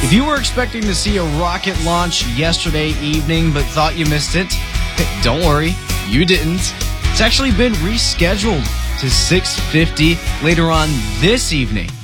If you were expecting to see a rocket launch yesterday evening but thought you missed it, don't worry, you didn't. It's actually been rescheduled to 6:50 later on this evening.